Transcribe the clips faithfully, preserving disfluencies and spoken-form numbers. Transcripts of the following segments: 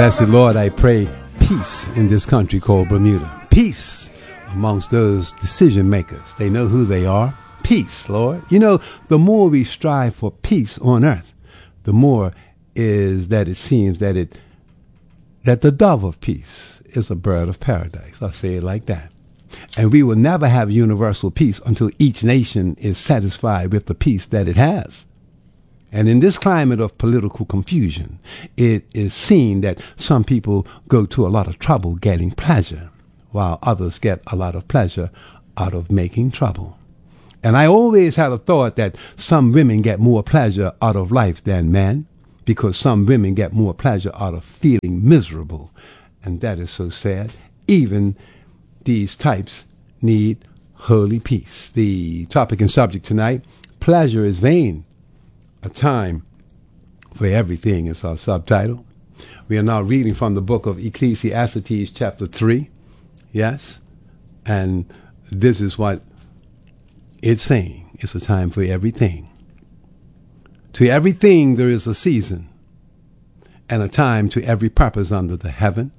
Blessed Lord, I pray peace in this country called Bermuda. Peace amongst those decision makers. They know who they are. Peace, Lord. You know, the more we strive for peace on earth, the more is that it seems that it that the dove of peace is a bird of paradise. I'll say it like that. And we will never have universal peace until each nation is satisfied with the peace that it has. And in this climate of political confusion, it is seen that some people go to a lot of trouble getting pleasure, while others get a lot of pleasure out of making trouble. And I always had a thought that some women get more pleasure out of life than men, because some women get more pleasure out of feeling miserable. And that is so sad. Even these types need holy peace. The topic and subject tonight, pleasure is vain. A time for everything is our subtitle. We are now reading from the book of Ecclesiastes chapter three. Yes. And this is what it's saying. It's a time for everything. To everything there is a season and a time to every purpose under the heaven.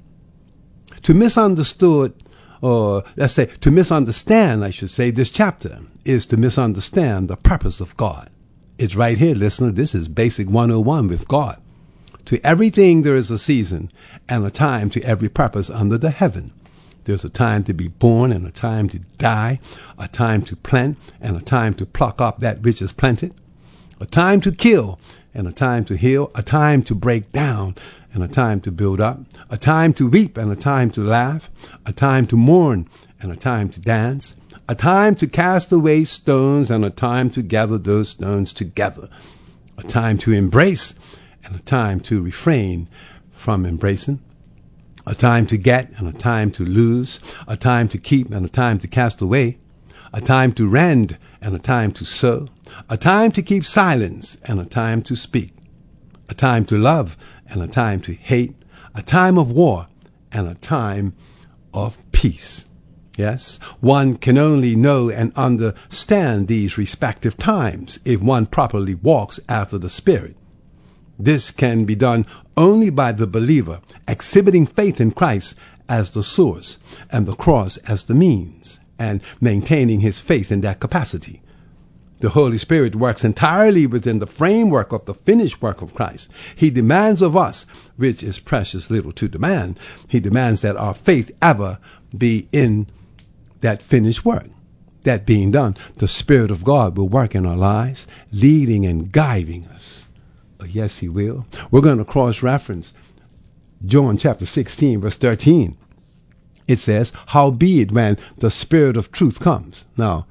To misunderstood, or let's say to misunderstand, I should say, this chapter is to misunderstand the purpose of God. It's right here, listener. This is Basic one oh one with God. To everything there is a season and a time to every purpose under the heaven. There's a time to be born and a time to die, a time to plant and a time to pluck up that which is planted, a time to kill and a time to heal, a time to break down and a time to build up, a time to weep and a time to laugh, a time to mourn and a time to dance, a time to cast away stones and a time to gather those stones together, a time to embrace and a time to refrain from embracing, a time to get and a time to lose, a time to keep and a time to cast away, a time to rend and a time to sow, a time to keep silence and a time to speak, a time to love and a time to hate, a time of war and a time of peace. Yes, one can only know and understand these respective times if one properly walks after the Spirit. This can be done only by the believer exhibiting faith in Christ as the source and the cross as the means, and maintaining his faith in that capacity. The Holy Spirit works entirely within the framework of the finished work of Christ. He demands of us, which is precious little to demand. He demands that our faith ever be in that finished work. That being done, the Spirit of God will work in our lives, leading and guiding us. Oh, yes, he will. We're going to cross-reference John chapter sixteen, verse thirteen. It says, howbeit when the Spirit of truth comes. Now,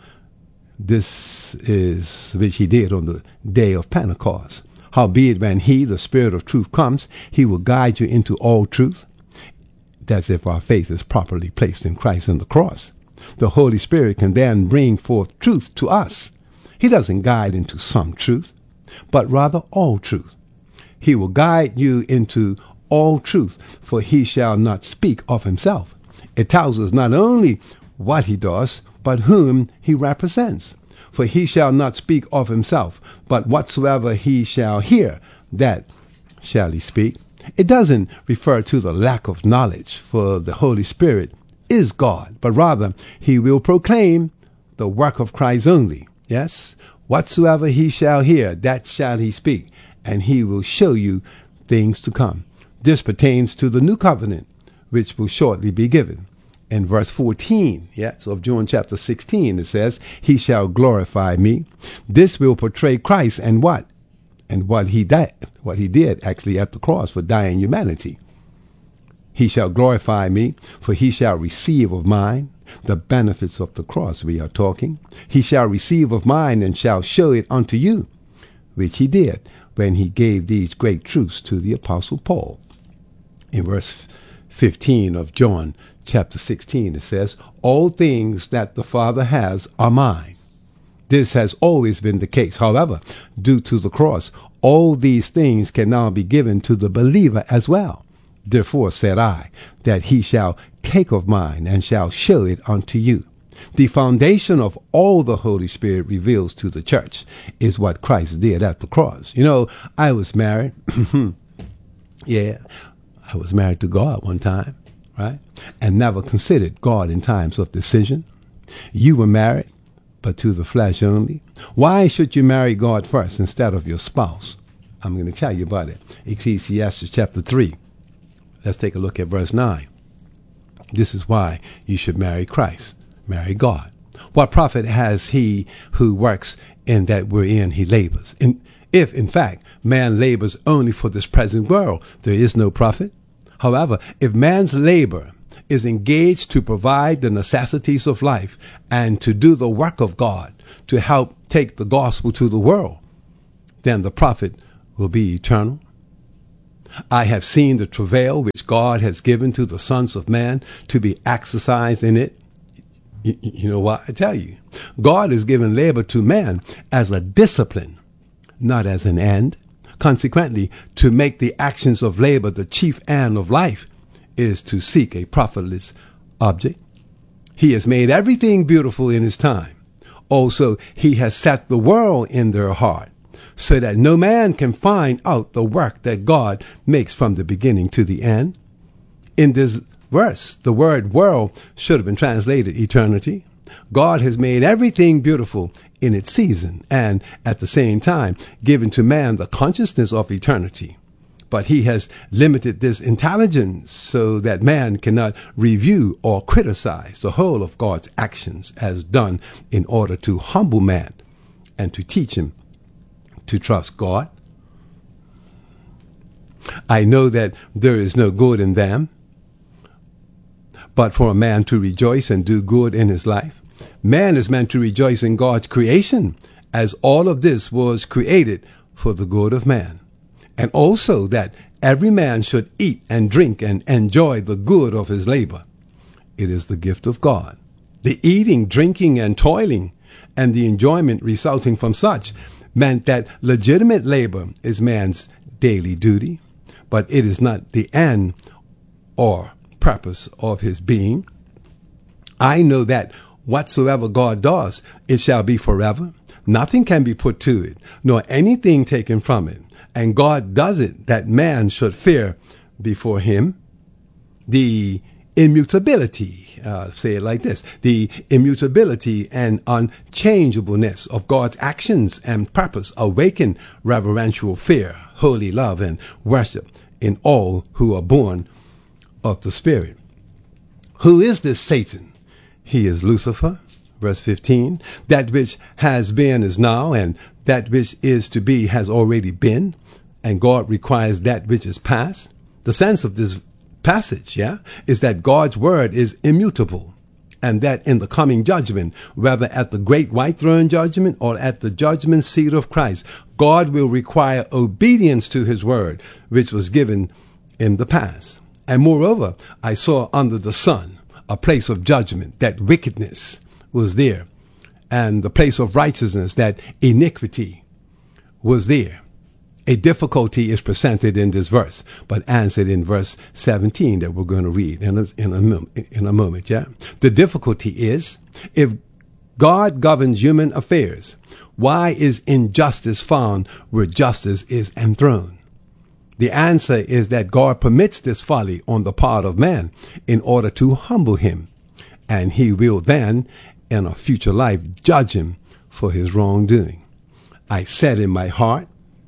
this is which he did on the day of Pentecost. Howbeit when he, the Spirit of truth, comes, he will guide you into all truth. That's if our faith is properly placed in Christ and the cross. The Holy Spirit can then bring forth truth to us. He doesn't guide into some truth, but rather all truth. He will guide you into all truth, for he shall not speak of himself. It tells us not only what he does, but whom he represents. For he shall not speak of himself, but whatsoever he shall hear, that shall he speak. It doesn't refer to the lack of knowledge, for the Holy Spirit is God, but rather he will proclaim the work of Christ only. Yes, whatsoever he shall hear, that shall he speak, and he will show you things to come. This pertains to the new covenant, which will shortly be given. In verse fourteen, yes, of John chapter sixteen, it says, he shall glorify me. This will portray Christ and what? And what he did, what he did actually at the cross for dying humanity. He shall glorify me, for he shall receive of mine the benefits of the cross we are talking. He shall receive of mine and shall show it unto you, which he did when he gave these great truths to the Apostle Paul. In verse fifteen of John chapter sixteen, it says, all things that the Father has are mine. This has always been the case. However, due to the cross, all these things can now be given to the believer as well. Therefore said I, that he shall take of mine and shall show it unto you. The foundation of all the Holy Spirit reveals to the church is what Christ did at the cross. You know, I was married. Yeah, I was married to God one time, right? And never considered God in times of decision. You were married, but to the flesh only. Why should you marry God first instead of your spouse? I'm going to tell you about it. Ecclesiastes chapter three. Let's take a look at verse nine. This is why you should marry Christ, marry God. What profit has he who works in that wherein he labors? In, if, in fact, man labors only for this present world, there is no profit. However, if man's labor is engaged to provide the necessities of life and to do the work of God, to help take the gospel to the world, then the profit will be eternal. I have seen the travail which God has given to the sons of man to be exercised in it. You, you know what I tell you? God has given labor to man as a discipline, not as an end. Consequently, to make the actions of labor the chief end of life is to seek a profitless object. He has made everything beautiful in his time. Also, he has set the world in their heart, so that no man can find out the work that God makes from the beginning to the end. In this verse, the word world should have been translated eternity. God has made everything beautiful in its season and at the same time given to man the consciousness of eternity. But he has limited this intelligence so that man cannot review or criticize the whole of God's actions as done in order to humble man and to teach him to trust God. I know that there is no good in them, but for a man to rejoice and do good in his life. Man is meant to rejoice in God's creation, as all of this was created for the good of man. And also that every man should eat and drink and enjoy the good of his labor. It is the gift of God. The eating, drinking, and toiling, and the enjoyment resulting from such, meant that legitimate labor is man's daily duty, but it is not the end or purpose of his being. I know that whatsoever God does, it shall be forever. Nothing can be put to it, nor anything taken from it. And God does it that man should fear before him. The immutability, uh, say it like this, the immutability and unchangeableness of God's actions and purpose awaken reverential fear, holy love, and worship in all who are born of the Spirit. Who is this Satan? He is Lucifer, verse fifteen. That which has been is now, and that which is to be has already been, and God requires that which is past. The sense of this passage, yeah, is that God's word is immutable, and that in the coming judgment, whether at the great white throne judgment or at the judgment seat of Christ, God will require obedience to his word, which was given in the past. And moreover, I saw under the sun a place of judgment, that wickedness was there, and the place of righteousness, that iniquity was there. A difficulty is presented in this verse, but answered in verse seventeen that we're going to read in a, in a, in a moment. Yeah, the difficulty is, if God governs human affairs, why is injustice found where justice is enthroned? The answer is that God permits this folly on the part of man in order to humble him, and he will then, in a future life, judge him for his wrongdoing. I said in my heart,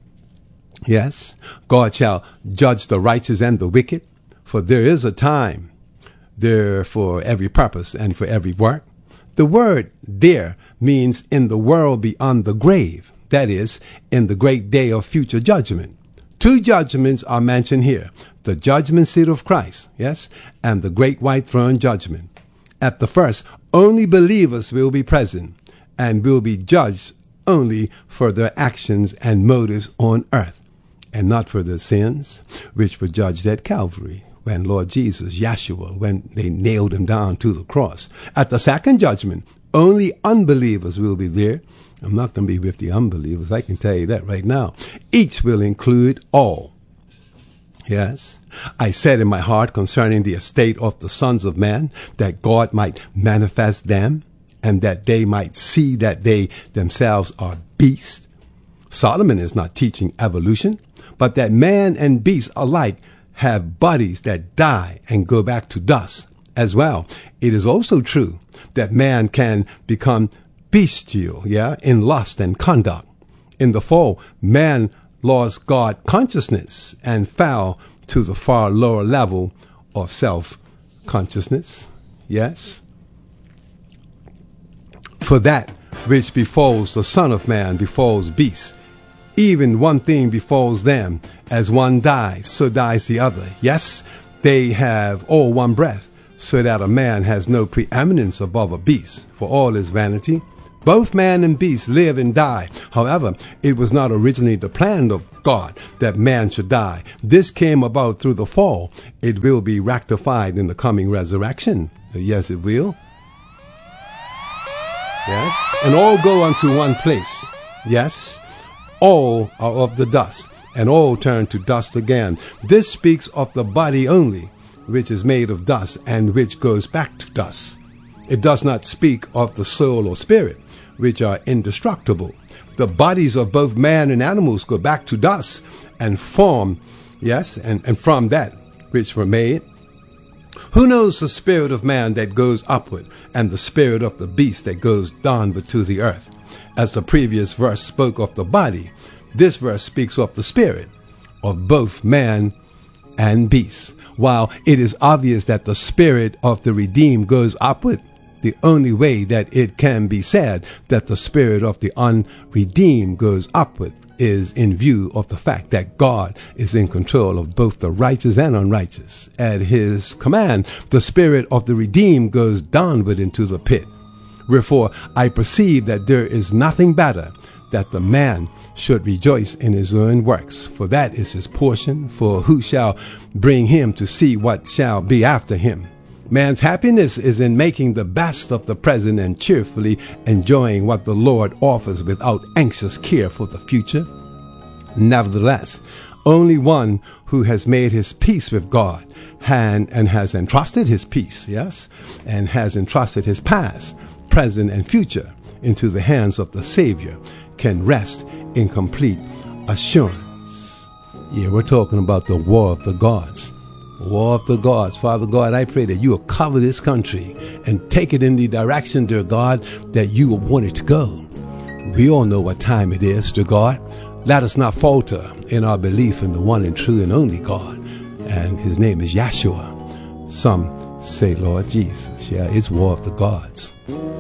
yes, God shall judge the righteous and the wicked, for there is a time there for every purpose and for every work. The word there means in the world beyond the grave, that is, in the great day of future judgment. Two judgments are mentioned here, the judgment seat of Christ, yes, and the great white throne judgment. At the first, only believers will be present and will be judged only for their actions and motives on earth, and not for their sins, which were judged at Calvary, when Lord Jesus, Yeshua, when they nailed him down to the cross. At the second judgment, only unbelievers will be there. I'm not going to be with the unbelievers, I can tell you that right now. Each will include all. Yes, I said in my heart concerning the estate of the sons of man, that God might manifest them, and that they might see that they themselves are beasts. Solomon is not teaching evolution, but that man and beast alike have bodies that die and go back to dust as well. It is also true that man can become bestial, yeah, in lust and conduct. In the fall, man lost God consciousness and fell to the far lower level of self-consciousness. Yes. For that which befalls the Son of Man befalls beasts. Even one thing befalls them. As one dies, so dies the other. Yes, they have all one breath, so that a man has no preeminence above a beast, for all is vanity. Both man and beast live and die. However, it was not originally the plan of God that man should die. This came about through the fall. It will be rectified in the coming resurrection. Yes, it will. Yes, and all go unto one place. Yes, all are of the dust, and all turn to dust again. This speaks of the body only, which is made of dust, and which goes back to dust. It does not speak of the soul or spirit, which are indestructible. The bodies of both man and animals go back to dust, and form, yes, and, and from that which were made. Who knows the spirit of man that goes upward, and the spirit of the beast that goes downward to the earth? As the previous verse spoke of the body, this verse speaks of the spirit of both man and beast. While it is obvious that the spirit of the redeemed goes upward, the only way that it can be said that the spirit of the unredeemed goes upward is in view of the fact that God is in control of both the righteous and unrighteous. At his command, the spirit of the redeemed goes downward into the pit. Wherefore, I perceive that there is nothing better that the man should rejoice in his own works, for that is his portion. For who shall bring him to see what shall be after him? Man's happiness is in making the best of the present and cheerfully enjoying what the Lord offers without anxious care for the future. Nevertheless, only one who has made his peace with God and, and has entrusted his peace, yes, and has entrusted his past, present, and future into the hands of the Savior can rest in complete assurance. Yeah, we're talking about the war of the gods. War of the gods. Father God, I pray that you will cover this country and take it in the direction, dear God, that you will want it to go. We all know what time it is, dear God. Let us not falter in our belief in the one and true and only God. And his name is Yeshua. Some say Lord Jesus. Yeah, it's war of the gods.